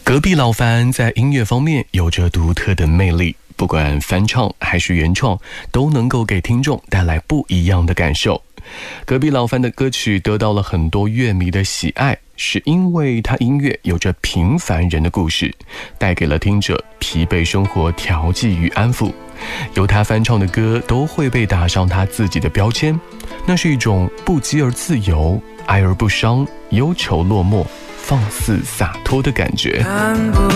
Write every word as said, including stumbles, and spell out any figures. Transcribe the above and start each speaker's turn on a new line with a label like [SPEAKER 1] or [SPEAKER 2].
[SPEAKER 1] 隔壁老樊在音乐方面有着独特的魅力，不管翻唱还是原创，都能够给听众带来不一样的感受。隔壁老樊的歌曲得到了很多乐迷的喜爱，是因为他音乐有着平凡人的故事，带给了听者疲惫生活调剂与安抚。由他翻唱的歌都会被打上他自己的标签，那是一种不羁而自由，爱而不伤，忧愁落寞，放肆洒脱的感觉。
[SPEAKER 2] 看不